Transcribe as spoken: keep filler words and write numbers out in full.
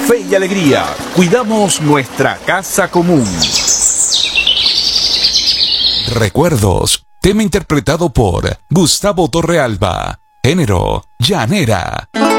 Fe y alegría, cuidamos nuestra casa común. Recuerdos, tema interpretado por Gustavo Torrealba, género, llanera.